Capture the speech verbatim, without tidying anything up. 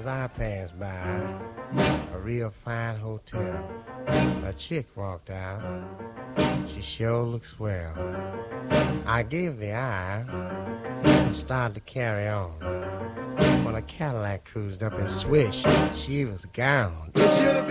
I passed by a real fine hotel, a chick walked out. She sure looked swell. I gave the eye and started to carry on. When a Cadillac cruised up and swish, she was gone.